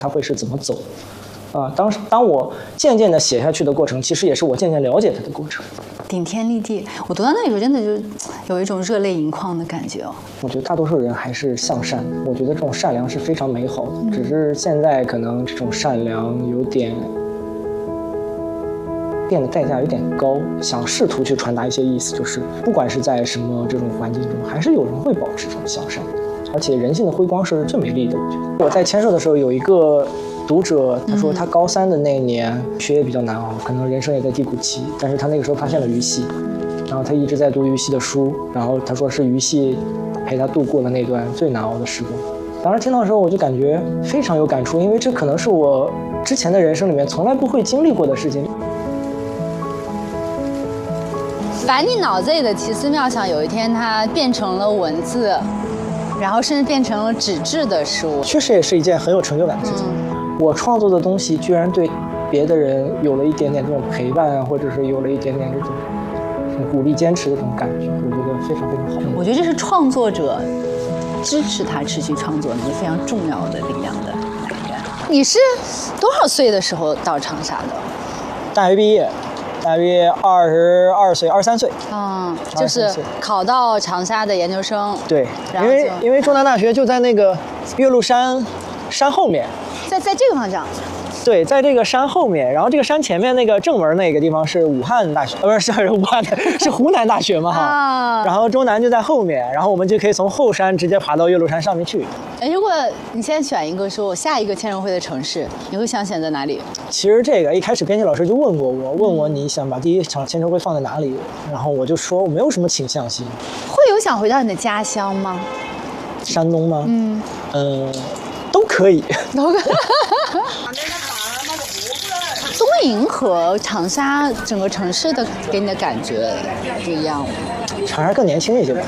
它会是怎么走。当我渐渐的写下去的过程，其实也是我渐渐了解它的过程。 顶天立地，我读到那里时候真的就有一种热泪盈眶的感觉哦。 我觉得大多数人还是向善，我觉得这种善良是非常美好的，只是现在可能这种善良有点变得代价有点高，想试图去传达一些意思，就是不管是在什么这种环境中，还是有人会保持这种向善的，而且人性的辉光是最美丽的。我觉得我在签售的时候有一个读者，他说他高3的那年学业比较难熬，可能人生也在低谷期，但是他那个时候发现了鱼系，然后他一直在读鱼系的书，然后他说是鱼系陪他度过了那段最难熬的时光。当时听到的时候我就感觉非常有感触，因为这可能是我之前的人生里面从来不会经历过的事情。 把你脑子里的奇思妙想有一天它变成了文字，然后甚至变成了纸质的书， 确实也是一件很有成就感的事情。我创作的东西居然对别的人有了一点点这种陪伴，或者是有了一点点这种鼓励坚持的这种感觉，我觉得非常非常好。 我觉得这是创作者支持他持续创作的一个非常重要的力量的来源。你是多少岁的时候到长沙的？ 大学毕业，大约22岁、23岁。 就是考到长沙的研究生。 对，因为中南大学就在那个岳麓山后面， 在这个方向。 对，在这个山后面，然后这个山前面那个正门那个地方是武汉大学，不是武汉的，是湖南大学嘛哈。然后中南就在后面，然后我们就可以从后山直接爬到岳麓山上面去。 如果你现在选一个说我下一个签售会的城市，你会想选择哪里？ 其实这个一开始编辑老师就问过我，问我你想把第一场签售会放在哪里，然后我就说我没有什么倾向性。 会有想回到你的家乡吗？ 山东吗？都可以。 都可以。东营和长沙整个城市的给你的感觉不一样吗？ 长沙更年轻一些吧。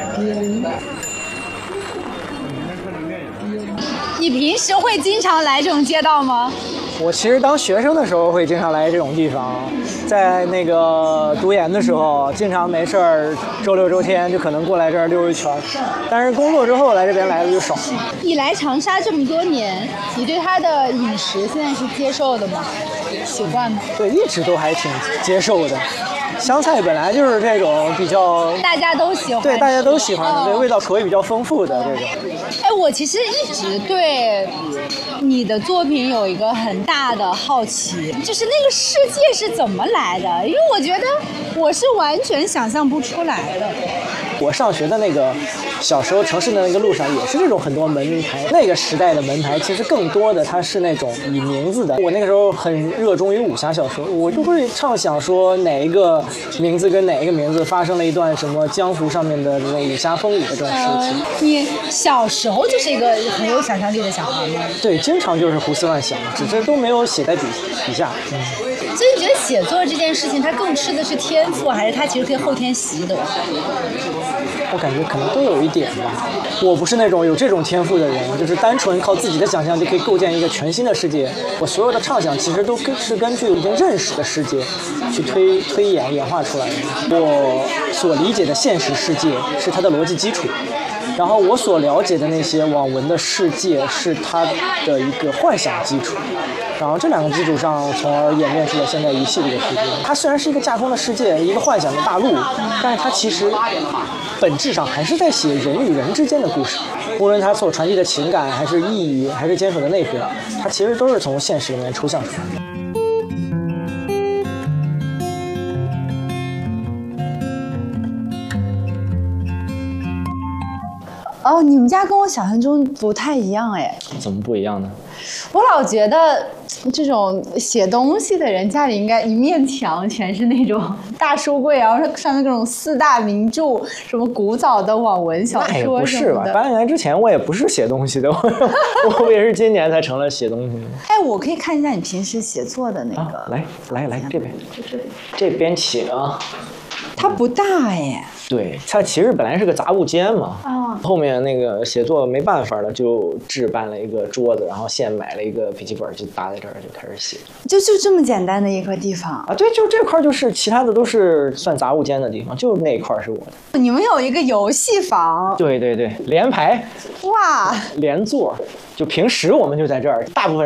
你平时会经常来这种街道吗？ 我其实当学生的时候会经常来这种地方，在那个读研的时候，经常没事儿周六周天就可能过来这儿溜一圈。但是工作之后来这边来的就少。 你来长沙这么多年，你对它的饮食现在是接受的吗？习惯吗？ 对，一直都还挺接受的。湘菜本来就是这种比较大家都喜欢， 对，大家都喜欢的，对，味道口味比较丰富的这种。 我其实一直对你的作品有一个很大的好奇，就是那个世界是怎么来的？因为我觉得我是完全想象不出来的。 我上学的那个小时候城市的那个路上也是这种很多门牌，那个时代的门牌其实更多的它是那种以名字的。我那个时候很热衷于武侠小说，我就会畅想说哪一个名字跟哪一个名字发生了一段什么江湖上面的这种武侠风雨的这种事情。 你小时候就是一个很有想象力的小孩吗？ 对，经常就是胡思乱想，只是都没有写在笔下。 所以你觉得写作这件事情，它更吃的是天赋，还是它其实可以后天习得？ 我感觉可能都有一点吧。我不是那种有这种天赋的人，就是单纯靠自己的想象就可以构建一个全新的世界。我所有的畅想其实都是根据已经认识的世界去推演化出来的。我所理解的现实世界是它的逻辑基础，然后我所了解的那些网文的世界是它的一个幻想基础，然后这两个基础上，从而演变出了现在一系列的世界。它虽然是一个架空的世界，一个幻想的大陆，但是它其实本质上还是在写人与人之间的故事。无论它所传递的情感，还是意义，还是坚守的内核，它其实都是从现实里面抽象出来的。 哦，你们家跟我想象中不太一样哎。 怎么不一样呢？ 我老觉得这种写东西的人家里应该一面墙全是那种大书柜，然后上面各种4大名著，什么古早的网文小说什么的。 那也不是吧？8年之前我也不是写东西的，我也是今年才成了写东西的。 我可以看一下你平时写作的那个。 来这边，这边请。 它不大哎。 对，它其实本来是个杂物间嘛，后面那个写作没办法了，就置办了一个桌子，然后现买了一个笔记本，就搭在这儿就开始写。 就这么简单的一个地方啊？对，就这块，就是其他的都是算杂物间的地方，就那一块是我的。 你们有一个游戏房？ 对，连排， 哇， 连座。就平时我们就在这儿，大部分